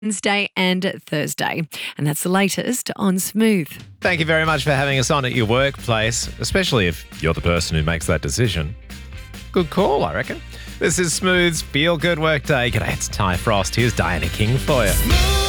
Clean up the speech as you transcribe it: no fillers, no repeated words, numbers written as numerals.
Wednesday and Thursday. And that's the latest on Smooth. Thank you very much for having us on at your workplace, especially if you're the person who makes that decision. Good call, I reckon. This is Smooth's Feel Good Workday. G'day, it's Ty Frost. Here's Diana King for you.